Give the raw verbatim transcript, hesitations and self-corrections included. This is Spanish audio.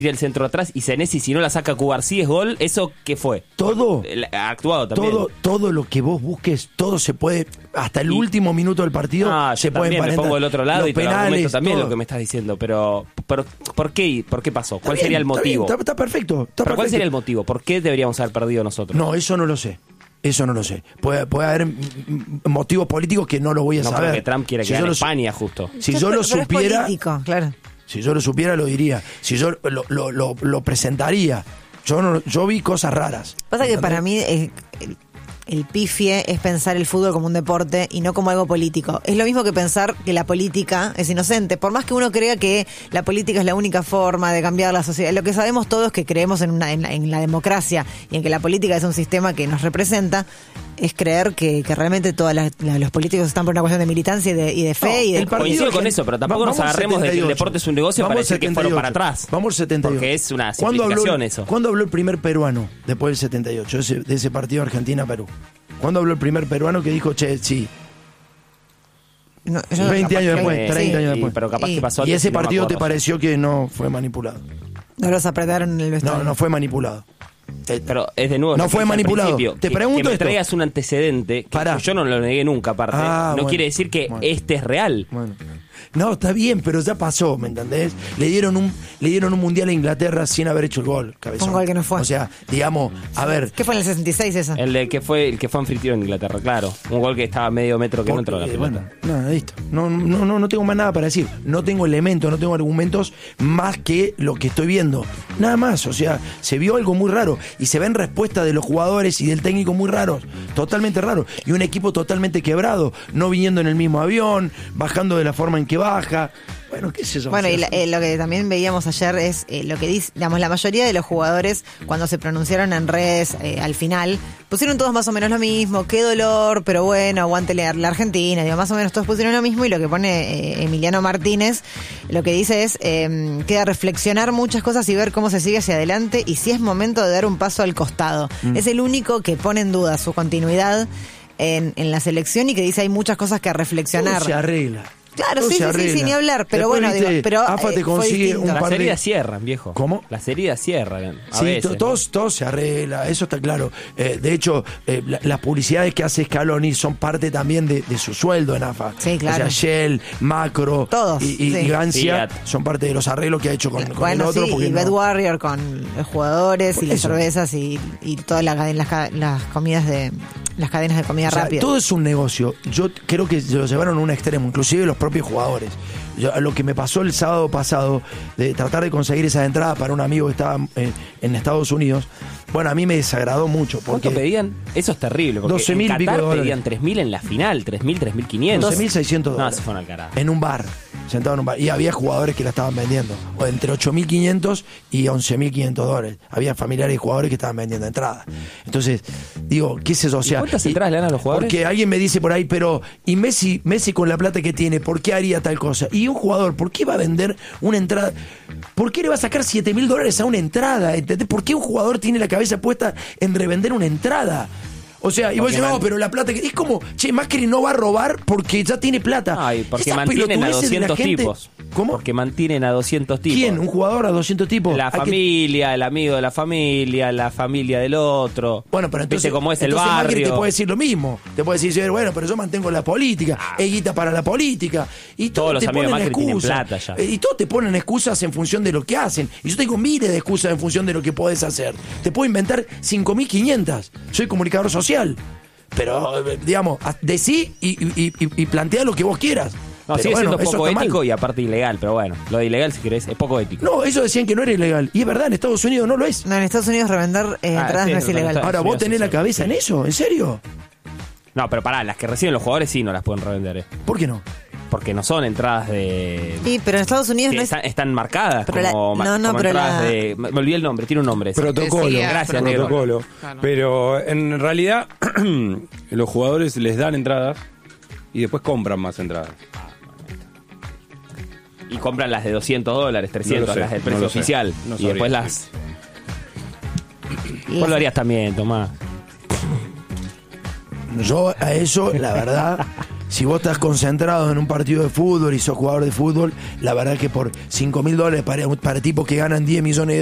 el centro atrás y Senesi, si no la saca Cubarsí, es gol. ¿Eso qué fue? Todo. Ha actuado también. Todo, todo lo que vos busques, todo se puede, hasta el y, último minuto del partido, ah, se yo puede emparentar. Me pongo del otro lado los y te penales, argumento también todo. Lo que me estás diciendo, pero ¿por, por qué por qué pasó? ¿Cuál está sería bien, el motivo? Está, bien, está, está perfecto. Está ¿Pero perfecto. cuál sería el motivo? ¿Por qué deberíamos haber perdido nosotros? No, eso no lo sé. Eso no lo sé. Puede, puede haber motivos políticos que no lo voy a no saber. No, que Trump quiere si quedar en lo, España, justo. Si pero, yo lo pero supiera... Es político, claro. Si yo lo supiera, lo diría. Si yo lo, lo, lo, lo presentaría. Yo no, yo vi cosas raras. Pasa que para mí eh, el, el pifie es pensar el fútbol como un deporte y no como algo político. Es lo mismo que pensar que la política es inocente. Por más que uno crea que la política es la única forma de cambiar la sociedad, lo que sabemos todos es que creemos en, una, en, la, en la democracia y en que la política es un sistema que nos representa. Es creer que, que realmente todos los políticos están por una cuestión de militancia y de, y de fe. No, y de coincido con eso, pero tampoco nos agarremos de que el deporte es un negocio para decir que fueron para atrás. Vamos al setenta y ocho. Porque es una simplificación eso. ¿Cuándo habló el primer peruano después del setenta y ocho, ese, de ese partido Argentina-Perú? ¿Cuándo habló el primer peruano que dijo, che, sí? No, yo veinte años después, que, treinta sí, años después. Y, pero capaz y, que pasó y ese no partido te pareció que no fue manipulado. No los apretaron en el vestuario. No, no fue manipulado. Pero es de nuevo. No fue manipulado. Te que, pregunto que me esto. traigas un antecedente. Que yo no lo negué nunca, aparte. Ah, no bueno, quiere decir que bueno. este es real. Bueno. No, está bien, pero ya pasó, ¿me entendés? Le dieron un le dieron un mundial a Inglaterra sin haber hecho el gol, cabezón. Un gol que no fue. O sea, digamos, a ver. ¿Qué fue en el sesenta y seis eso? El de que fue el que fue anfitrión en Inglaterra, claro. Un gol que estaba a medio metro que Porque, no entró la pelota. Bueno, no, listo. No, no, no, no tengo más nada para decir. No tengo elementos, no tengo argumentos más que lo que estoy viendo. Nada más, o sea, se vio algo muy raro y se ven respuestas de los jugadores y del técnico muy raros, totalmente raros. Y un equipo totalmente quebrado, no viniendo en el mismo avión, bajando de la forma en que baja. Bueno, qué sé yo. Bueno, y la, eh, lo que también veíamos ayer es eh, lo que dice, digamos, la mayoría de los jugadores cuando se pronunciaron en redes eh, al final, pusieron todos más o menos lo mismo, qué dolor, pero bueno, aguante la, la Argentina, digo, más o menos todos pusieron lo mismo y lo que pone eh, Emiliano Martínez, lo que dice es, eh, queda reflexionar muchas cosas y ver cómo se sigue hacia adelante y si es momento de dar un paso al costado. Mm. Es el único que pone en duda su continuidad en, en la selección y que dice hay muchas cosas que reflexionar. Todo se arregla. Claro, sí, sí, sí, sin ni hablar, pero Después, bueno, viste, digo, pero AFA te eh, consigue un Las par heridas de... cierran, viejo. ¿Cómo? Las heridas cierran. A sí, veces, to, ¿no? todo, todo se arregla, eso está claro. Eh, de hecho, eh, la, las publicidades que hace Scaloni son parte también de, de su sueldo en AFA. Sí, claro. O sea, Shell, Macro Todos, y, y, sí. y Gancia Fiat. son parte de los arreglos que ha hecho con, con bueno, el otro. sí, porque y no... Bed Warrior con los jugadores Por y las eso. cervezas y, y todas las, las, las comidas de las cadenas de comida O sea, rápida. todo es un negocio. Yo creo que se lo llevaron a un extremo, inclusive los propios jugadores. Yo, lo que me pasó el sábado pasado, de tratar de conseguir esas entradas para un amigo que estaba en, en Estados Unidos, bueno, a mí me desagradó mucho. Porque ¿Cuánto pedían? Eso es terrible. Porque doce mil en pico de Qatar dólares. pedían tres mil en la final, tres mil, tres mil quinientos. doce mil seiscientos No, dólares. se fueron al carajo. En un bar, sentado en un bar. Y había jugadores que la estaban vendiendo. O entre ocho mil quinientos y once mil quinientos dólares. Había familiares y jugadores que estaban vendiendo entradas. Entonces, digo, ¿qué es eso? O sea, ¿cuántas y- entradas le dan a los jugadores? Porque alguien me dice por ahí, pero, ¿y Messi, Messi con la plata que tiene, por qué haría tal cosa? Y un jugador, ¿por qué va a vender una entrada? ¿Por qué le va a sacar siete mil dólares a una entrada? ¿Entendés? ¿Por qué un jugador tiene la cabeza puesta en revender una entrada? O sea, y vos Porque decís, no, man- pero la plata que... Es como, che, Macri no va a robar porque ya tiene plata. Ay, porque Esas mantienen a pelotudeces de la doscientos gente- tipos. ¿Cómo? Porque mantienen a doscientos tipos. ¿Quién? ¿Un jugador a doscientos tipos? La Hay que- familia, el amigo de la familia, la familia del otro. Bueno, pero entonces, ¿Viste cómo es el entonces Macri barrio? te puede decir lo mismo. Te puede decir, bueno, pero yo mantengo la política, es guita para la política. Y Todos todos los te amigos de ponen Macri tienen excusas. plata ya. Eh, Y todos te ponen excusas en función de lo que hacen. Y yo tengo miles de excusas en función de lo que podés hacer. Te puedo inventar cinco mil quinientas. Soy comunicador social. Pero, eh, digamos, a- decí y, y, y, y plantea lo que vos quieras. No, Pero sigue bueno, siendo eso poco está mal. ético y aparte ilegal, pero bueno, lo de ilegal, si querés, es poco ético. No, eso decían que no era ilegal. Y es verdad, en Estados Unidos no lo es. No, en Estados Unidos revender eh, Ah, entradas sí, no es revender ilegal. entradas. Ahora, sí, ¿vos eso tenés sí. la cabeza en eso? ¿En serio? No, pero pará, las que reciben los jugadores sí no las pueden revender, eh. ¿Por qué no? Porque no son entradas de... Sí, pero en Estados Unidos que no es... están, están marcadas Pero la- como, ma- no, no, como pero entradas la- de... Me me olvidé el nombre, tiene un nombre. ese. Protocolo. Decía, Gracias, negro. protocolo. Claro. Pero en realidad los jugadores les dan entradas y después compran más entradas. Y compran las de doscientos dólares, trescientos, No lo sé, las del no precio lo sé. oficial. No y después sabría las... Vos lo harías también, Tomás. Yo a eso, la verdad, si vos estás concentrado en un partido de fútbol y sos jugador de fútbol, la verdad que por cinco mil dólares para, para tipos que ganan diez millones de